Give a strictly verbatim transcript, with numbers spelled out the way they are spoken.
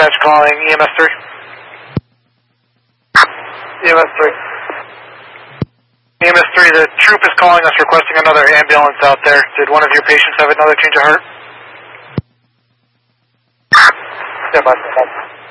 dispatch calling E M S three. E M S three. E M S three, the troop is calling us requesting another ambulance out there. Did one of your patients have another change of heart? Yeah, bye.